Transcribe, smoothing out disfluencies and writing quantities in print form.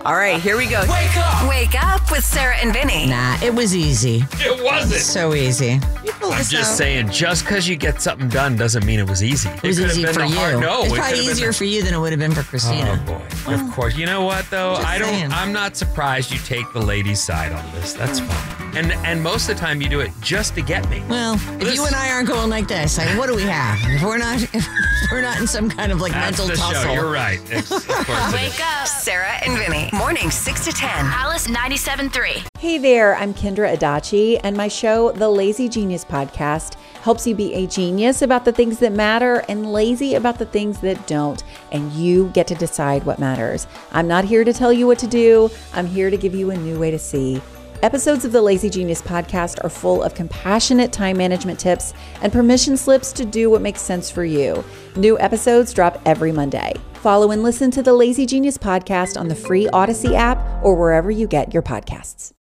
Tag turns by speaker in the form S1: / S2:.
S1: All right, here we go.
S2: Wake up with Sarah and Vinny.
S3: Nah, it was easy.
S4: It wasn't.
S3: So easy.
S4: I'm just saying, just because you get something done doesn't mean it was easy.
S3: It was easy for you.
S4: No,
S3: it's probably easier for you than it would have been for Christina.
S4: Oh boy, of course. You know what though? I'm not surprised you take the ladies' side on this. That's fine. And most of the time you do it just to get me.
S3: Well, if you and I aren't going like this, I mean, what do we have? If we're not in some kind of like
S4: That's
S3: mental
S4: the
S3: tussle.
S4: Show. You're right.
S2: Wake up, Sarah and Vinny. Mornings 6 to 10. Alice 97.3.
S5: Hey there, I'm Kendra Adachi, and my show, The Lazy Genius Podcast, helps you be a genius about the things that matter and lazy about the things that don't, and you get to decide what matters. I'm not here to tell you what to do. I'm here to give you a new way to see. Episodes of the Lazy Genius Podcast are full of compassionate time management tips and permission slips to do what makes sense for you. New episodes drop every Monday. Follow and listen to the Lazy Genius Podcast on the free Odyssey app or wherever you get your podcasts.